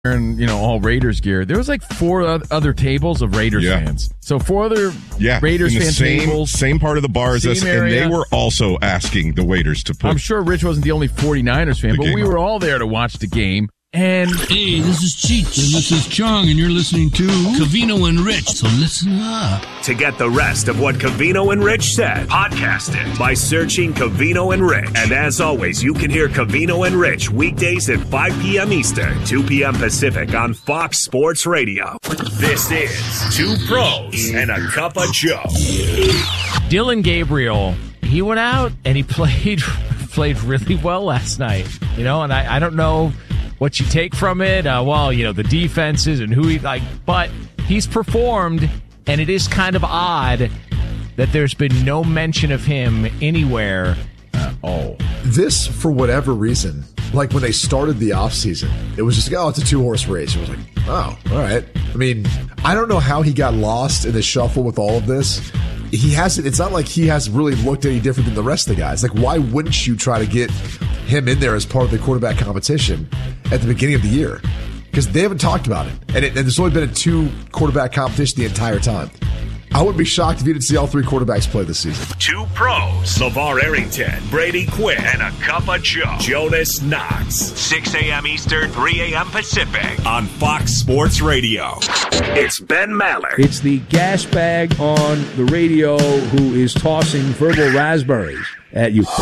wearing, all Raiders gear. There was like 4 other tables of Raiders fans. So 4 other Raiders fan tables. Same part of the bar as us, and they were also asking the waiters to put. I'm sure Rich wasn't the only 49ers fan, but we were all there to watch the game. And hey, this is Cheech, and this is Chong, and you're listening to Covino and Rich, so listen up. To get the rest of what Covino and Rich said, podcast it by searching Covino and Rich. And as always, you can hear Covino and Rich weekdays at 5 p.m. Eastern, 2 p.m. Pacific on Fox Sports Radio. This is 2 Pros and a Cup of Joe. Dillon Gabriel, he went out and he played really well last night. And I don't know what you take from it, the defenses and who but he's performed, and it is kind of odd that there's been no mention of him anywhere at all. This, for whatever reason, like when they started the offseason, it was just it's a 2-horse race. It was like, oh, all right. I mean, I don't know how he got lost in the shuffle with all of this. It's not like he has really looked any different than the rest of the guys. Like, why wouldn't you try to get him in there as part of the quarterback competition at the beginning of the year? Because they haven't talked about it. And there's only been a 2-quarterback competition the entire time. I wouldn't be shocked if you didn't see all 3 quarterbacks play this season. 2 Pros, LeVar Arrington, Brady Quinn, and a Cup of Joe, Jonas Knox. 6 a.m. Eastern, 3 a.m. Pacific on Fox Sports Radio. It's Ben Maller. It's the gas bag on the radio who is tossing verbal raspberries at you.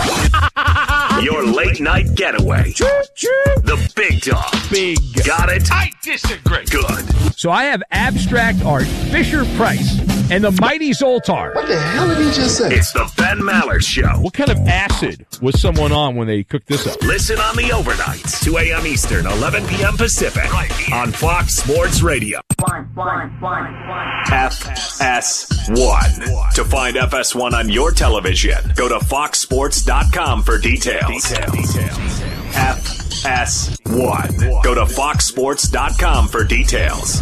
Your late night getaway. The big dog. Big. Got it? I disagree. Good. So I have abstract art, Fisher-Price, and the mighty Zoltar. What the hell did he just say? It's the Ben Maller Show. What kind of acid was someone on when they cooked this up? Listen on the overnights, 2 a.m. Eastern, 11 p.m. Pacific, right here on Fox Sports Radio. FS1. To find FS1 on your television, go to foxsports.com for details. FS1. Go to foxsports.com for details.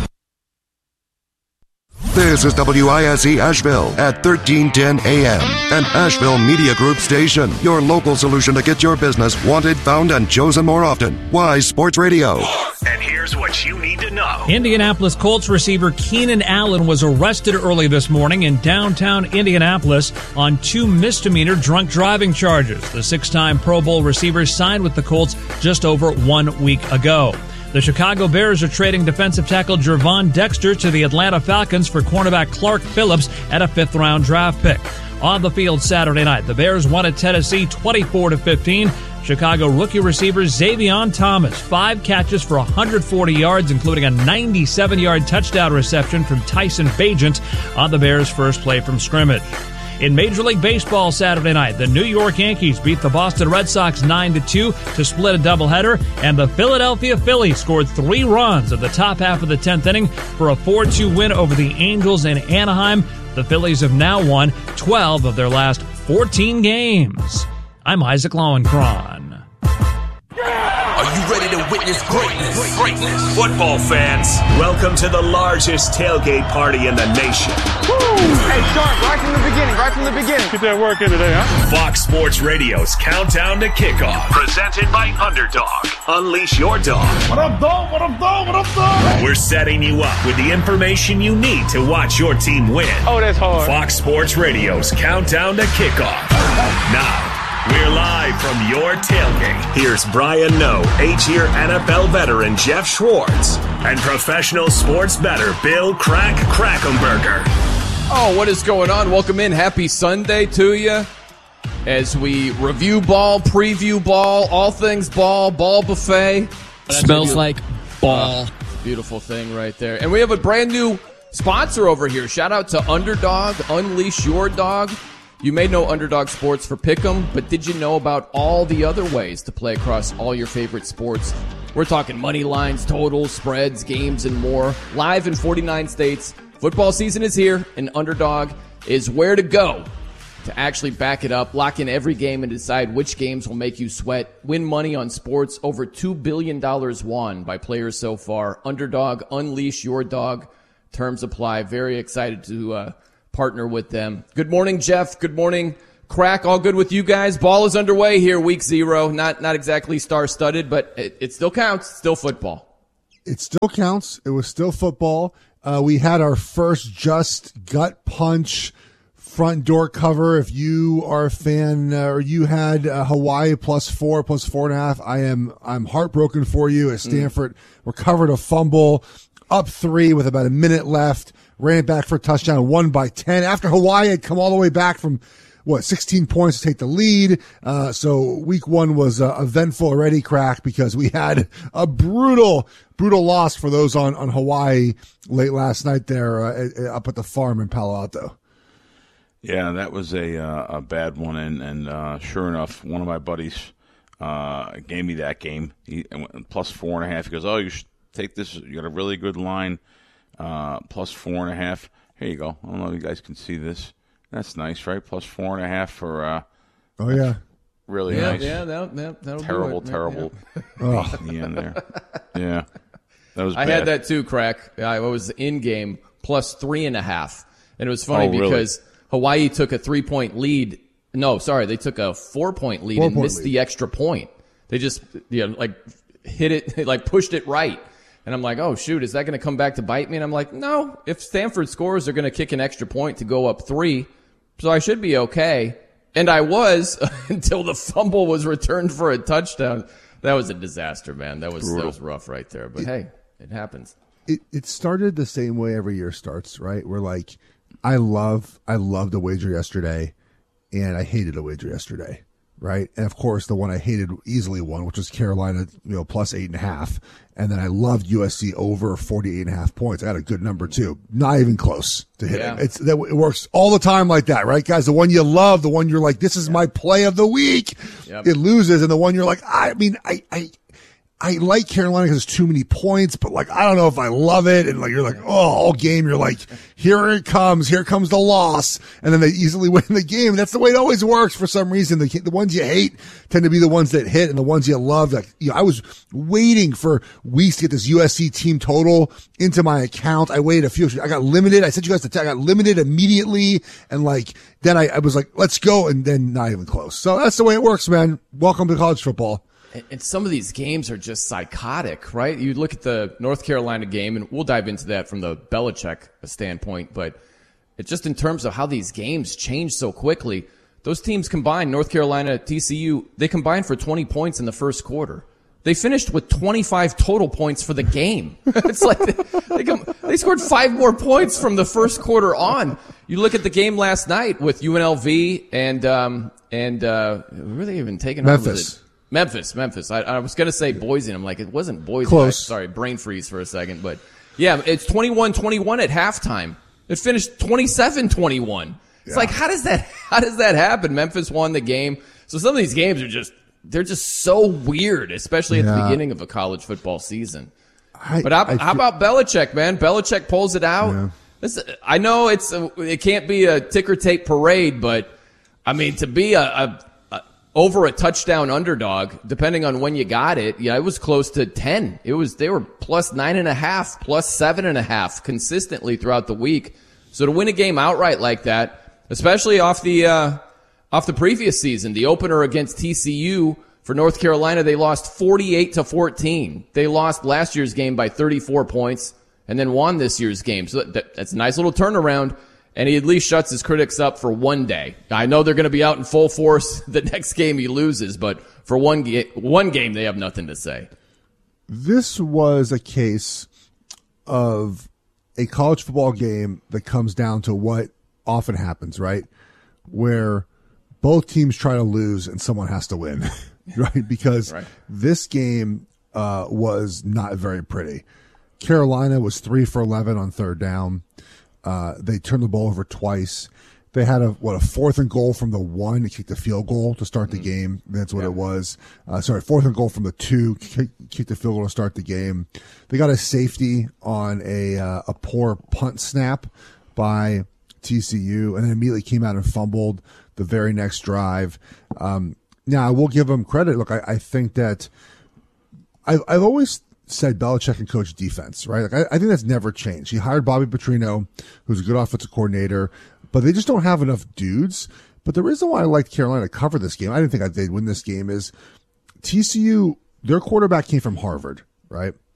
This is WISE Asheville at 1310 AM, an Asheville Media Group station. Your local solution to get your business wanted, found, and chosen more often. Wise Sports Radio. And here's what you need to know. Indianapolis Colts receiver Keenan Allen was arrested early this morning in downtown Indianapolis on 2 misdemeanor drunk driving charges. The 6-time Pro Bowl receiver signed with the Colts just over 1 week ago. The Chicago Bears are trading defensive tackle Gervon Dexter to the Atlanta Falcons for cornerback Clark Phillips at a 5th-round draft pick. On the field Saturday night, the Bears won at Tennessee 24-15. Chicago rookie receiver Xavion Thomas, 5 catches for 140 yards, including a 97-yard touchdown reception from Tyson Bagent on the Bears' first play from scrimmage. In Major League Baseball Saturday night, the New York Yankees beat the Boston Red Sox 9-2 to split a doubleheader, and the Philadelphia Phillies scored 3 runs at the top half of the 10th inning for a 4-2 win over the Angels in Anaheim. The Phillies have now won 12 of their last 14 games. I'm Isaac Lowenkron. Are you ready to witness greatness? Football fans, welcome to the largest tailgate party in the nation. Woo! Hey, Sharp, right from the beginning. Get that work in today, huh? Fox Sports Radio's Countdown to Kickoff, presented by Underdog. Unleash your dog. What up, dog? What up, dog? What up, dog? We're setting you up with the information you need to watch your team win. Oh, that's hard. Fox Sports Radio's Countdown to Kickoff. Now, we're live from your tailgate. Here's Brian Noe, 8-year NFL veteran Jeff Schwartz, and professional sports bettor Bill Krackomberger. Oh, what is going on? Welcome in. Happy Sunday to you as we review ball, preview ball, all things ball buffet. Smells like ball. Beautiful thing right there. And we have a brand new sponsor over here. Shout out to Underdog. Unleash your dog. You may know Underdog Sports for Pick'em, but did you know about all the other ways to play across all your favorite sports? We're talking money lines, totals, spreads, games, and more. Live in 49 states. Football season is here, and Underdog is where to go to actually back it up, lock in every game, and decide which games will make you sweat. Win money on sports. Over $2 billion won by players so far. Underdog, unleash your dog. Terms apply. Very excited to partner with them. Good morning, Jeff. Good morning, Crack. All good with you guys? Ball is underway here, week 0. Not exactly star-studded, but it still counts. Still football. It still counts. It was still football. We had our first just gut punch front door cover. If you are a fan or you had Hawaii +4, +4.5, I'm heartbroken for you as Stanford recovered a fumble up 3 with about a minute left, ran back for a touchdown, won by 10 after Hawaii had come all the way back from 16 points to take the lead. So week 1 was eventful already, Crack, because we had a brutal loss for those on Hawaii late last night there up at the farm in Palo Alto. Yeah, that was a bad one, and sure enough, one of my buddies gave me that game. He went +4.5. He goes, "Oh, you should take this. You got a really good line, +4.5. Here you go. I don't know if you guys can see this. That's nice, right? +4.5 for. Oh yeah, really nice. Yeah, that'll terrible, do it. terrible. Oh. In the end there. Yeah, that was. I bad. had that too, Crack. I was in game +3.5, and it was funny because Hawaii took a 3-point lead. No, sorry, they took a 4-point lead and missed the extra point. They just hit it, pushed it right. And I'm like, oh, shoot, is that going to come back to bite me? And I'm like, no, if Stanford scores, they're going to kick an extra point to go up 3. So I should be okay. And I was until the fumble was returned for a touchdown. That was a disaster, man. That was rough right there. But hey, it happens. It started the same way every year starts, right? We're like, I loved a wager yesterday, and I hated a wager yesterday, right? And of course, the one I hated easily won, which was Carolina, +8.5, and then I loved USC over 48.5 points. I got a good number too, not even close to hitting. It works all the time like that, right, guys? The one you love, the one you're like, this is my play of the week, it loses, and the one you're like, I like Carolina because it's too many points, but I don't know if I love it. And you're like, oh, all game, you're like, here it comes. Here comes the loss. And then they easily win the game. That's the way it always works for some reason. The ones you hate tend to be the ones that hit, and the ones you love. I was waiting for weeks to get this USC team total into my account. I waited a few. I got limited. I sent you guys the text. I got limited immediately. And then I was like, let's go. And then not even close. So that's the way it works, man. Welcome to college football. And some of these games are just psychotic, right? You look at the North Carolina game, and we'll dive into that from the Belichick standpoint, but it's just in terms of how these games change so quickly. Those teams combined, North Carolina, TCU, they combined for 20 points in the first quarter. They finished with 25 total points for the game. It's like they scored 5 more points from the first quarter on. You look at the game last night with UNLV and were they even taking Memphis? Memphis. I was going to say Boise, and I'm like, it wasn't Boise. Close. Sorry, brain freeze for a second. But, yeah, it's 21-21 at halftime. It finished 27-21. It's like, how does that happen? Memphis won the game. So some of these games they're just so weird, especially at the beginning of a college football season. How about Belichick, man? Belichick pulls it out. Yeah. I know it can't be a ticker tape parade, but, I mean, to be over a touchdown underdog, depending on when you got it, it was close to 10. They were +9.5, +7.5 consistently throughout the week. So to win a game outright like that, especially off the previous season, the opener against TCU for North Carolina, they lost 48-14. They lost last year's game by 34 points and then won this year's game. So that's a nice little turnaround. And he at least shuts his critics up for one day. I know they're going to be out in full force the next game he loses, but for one game, they have nothing to say. This was a case of a college football game that comes down to what often happens, right? Where both teams try to lose and someone has to win, right? Because this game was not very pretty. Carolina was 3 for 11 on third down. They turned the ball over twice. They had a 4th and goal from the 1 to kick the field goal to start the game. That's what it was. 4th and goal from the 2, kick the field goal to start the game. They got a safety on a poor punt snap by TCU, and then immediately came out and fumbled the very next drive. Now I will give them credit. Look, I think that I've always said Belichick can coach defense, right? I think that's never changed. He hired Bobby Petrino, who's a good offensive coordinator, but they just don't have enough dudes. But the reason why I liked Carolina to cover this game, I didn't think they'd win this game, is TCU, their quarterback came from Harvard, right?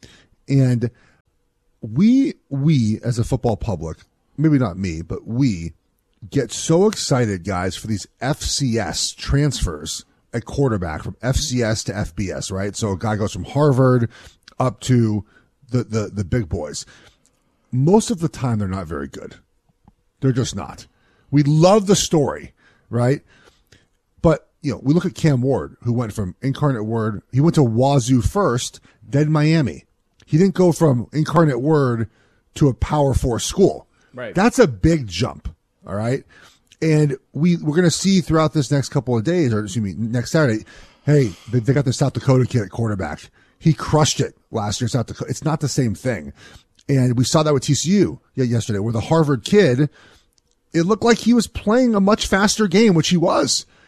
And we as a football public, maybe not me, but we get so excited, guys, for these FCS transfers at quarterback from FCS to FBS, right? So a guy goes from Harvard up to the big boys. Most of the time, they're not very good. They're just not. We love the story, right? But, we look at Cam Ward, who went from Incarnate Word. He went to Wazoo first, then Miami. He didn't go from Incarnate Word to a Power 4 school. Right. That's a big jump, all right? And we're going to see throughout this next couple of days, or excuse me, next Saturday, hey, they got the South Dakota kid at quarterback. He crushed it last year in South Dakota. It's not the same thing. And we saw that with TCU yesterday, where the Harvard kid, it looked like he was playing a much faster game, which he was.